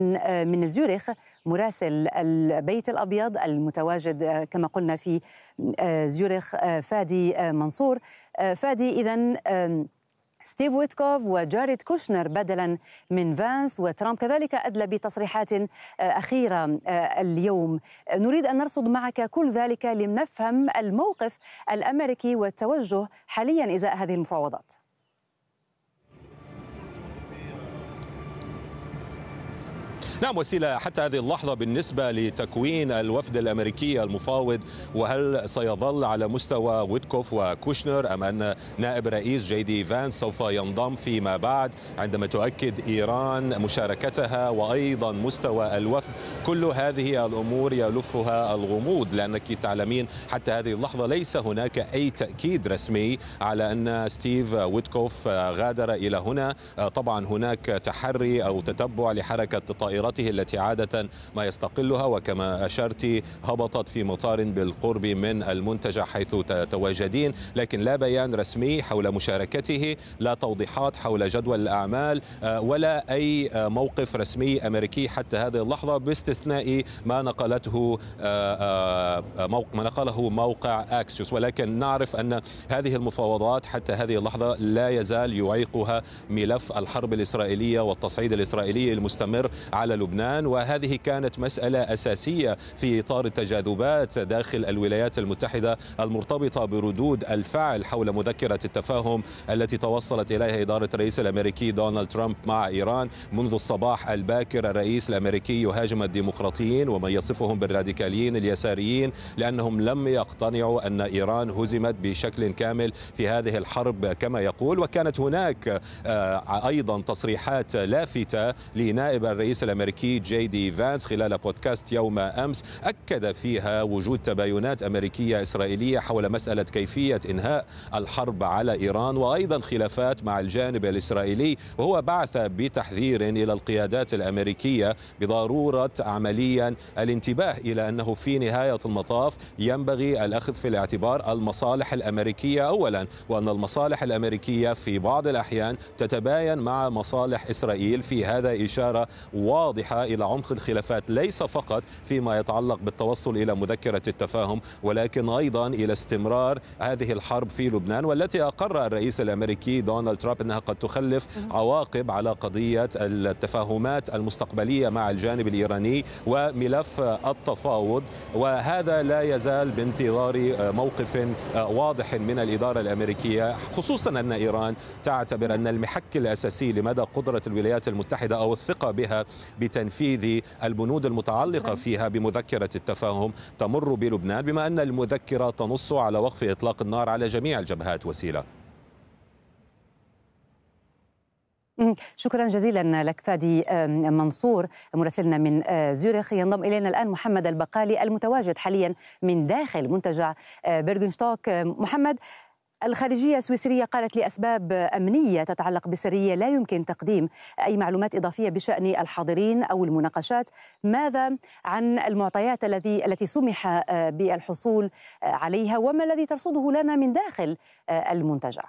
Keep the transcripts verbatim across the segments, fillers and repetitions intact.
من زيورخ مراسل البيت الأبيض المتواجد كما قلنا في زيورخ فادي منصور. فادي، إذن ستيف ويتكوف وجاريد كوشنر بدلا من فانس وترامب كذلك أدلى بتصريحات أخيرة اليوم. نريد أن نرصد معك كل ذلك لنفهم الموقف الأمريكي والتوجه حاليا إزاء هذه المفاوضات. نعم وسيلة، حتى هذه اللحظة بالنسبة لتكوين الوفد الأمريكي المفاوض، وهل سيظل على مستوى ويتكوف وكوشنر أم أن نائب رئيس جي دي فانس سوف ينضم فيما بعد عندما تؤكد إيران مشاركتها، وأيضا مستوى الوفد، كل هذه الأمور يلفها الغموض، لأنك تعلمين حتى هذه اللحظة ليس هناك أي تأكيد رسمي على أن ستيف ويتكوف غادر إلى هنا. طبعا هناك تحري أو تتبع لحركة طائرات التي عادة ما يستقلها، وكما أشرت هبطت في مطار بالقرب من المنتجع حيث تتواجدين، لكن لا بيان رسمي حول مشاركته، لا توضيحات حول جدول الأعمال، ولا أي موقف رسمي أمريكي حتى هذه اللحظة، باستثناء ما نقلته ما نقله موقع أكسيوس. ولكن نعرف أن هذه المفاوضات حتى هذه اللحظة لا يزال يعيقها ملف الحرب الإسرائيلية والتصعيد الإسرائيلي المستمر على لبنان، وهذه كانت مسألة أساسية في إطار التجاذبات داخل الولايات المتحدة المرتبطة بردود الفعل حول مذكرة التفاهم التي توصلت إليها إدارة الرئيس الأمريكي دونالد ترامب مع إيران. منذ الصباح الباكر الرئيس الأمريكي يهاجم الديمقراطيين ومن يصفهم بالراديكاليين اليساريين، لأنهم لم يقتنعوا أن إيران هزمت بشكل كامل في هذه الحرب كما يقول. وكانت هناك أيضا تصريحات لافتة لنائب الرئيس الأمريكي جي دي فانس خلال بودكاست يوم أمس، أكد فيها وجود تباينات أمريكية إسرائيلية حول مسألة كيفية إنهاء الحرب على إيران، وأيضا خلافات مع الجانب الإسرائيلي. وهو بعث بتحذير إلى القيادات الأمريكية بضرورة عمليا الانتباه إلى أنه في نهاية المطاف ينبغي الأخذ في الاعتبار المصالح الأمريكية أولا، وأن المصالح الأمريكية في بعض الأحيان تتباين مع مصالح إسرائيل. في هذا إشارة واضحة إلى عمق الخلافات، ليس فقط فيما يتعلق بالتوصل إلى مذكرة التفاهم، ولكن أيضا إلى استمرار هذه الحرب في لبنان، والتي أقر الرئيس الأمريكي دونالد ترامب أنها قد تخلف عواقب على قضية التفاهمات المستقبلية مع الجانب الإيراني وملف التفاوض. وهذا لا يزال بانتظار موقف واضح من الإدارة الأمريكية، خصوصا أن إيران تعتبر أن المحك الأساسي لمدى قدرة الولايات المتحدة أو الثقة بها بتنفيذ البنود المتعلقة فيها بمذكرة التفاهم تمر بلبنان، بما أن المذكرة تنص على وقف إطلاق النار على جميع الجبهات. وسيلة. شكرا جزيلا لك فادي منصور مراسلنا من زيورخ. ينضم إلينا الآن محمد البقالي المتواجد حاليا من داخل منتجع بيرغنشتوك. محمد، الخارجية السويسرية قالت لأسباب أمنية تتعلق بالسرية لا يمكن تقديم أي معلومات إضافية بشأن الحاضرين أو المناقشات. ماذا عن المعطيات التي التي سمح بالحصول عليها، وما الذي ترصده لنا من داخل المنتجع؟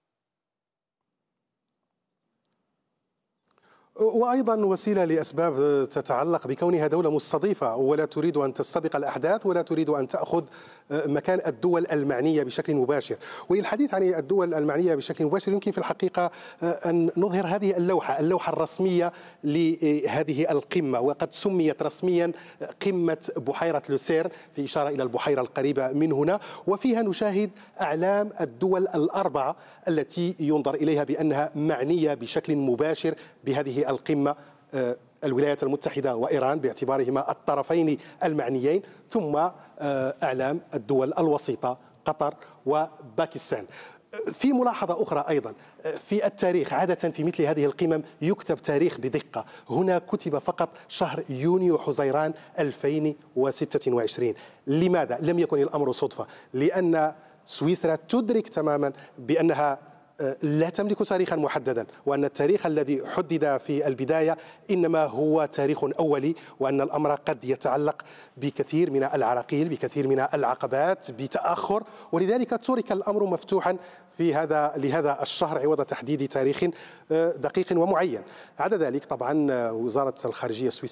وأيضا وسيلة لأسباب تتعلق بكونها دولة مستضيفة ولا تريد أن تستبق الأحداث ولا تريد أن تأخذ مكان الدول المعنية بشكل مباشر. والحديث عن الدول المعنية بشكل مباشر يمكن في الحقيقة أن نظهر هذه اللوحة اللوحة الرسمية لهذه القمة، وقد سميت رسميا قمة بحيرة لوسير في إشارة إلى البحيرة القريبة من هنا، وفيها نشاهد أعلام الدول الأربعة التي ينظر إليها بأنها معنية بشكل مباشر بهذه القمة: الولايات المتحدة وإيران باعتبارهما الطرفين المعنيين، ثم أعلام الدول الوسيطة قطر وباكستان. في ملاحظة أخرى أيضا في التاريخ، عادة في مثل هذه القمم يكتب تاريخ بدقة، هنا كتب فقط شهر يونيو حزيران ألفين وستة وعشرين. لماذا؟ لم يكن الأمر صدفة، لأن سويسرا تدرك تماما بأنها لا تملك تاريخا محددا، وأن التاريخ الذي حدد في البداية إنما هو تاريخ أولي، وأن الأمر قد يتعلق بكثير من العراقيل، بكثير من العقبات، بتأخر، ولذلك ترك الأمر مفتوحا في هذا لهذا الشهر عوض تحديد تاريخ دقيق ومعين. عدا ذلك طبعا وزارة الخارجية السويسرية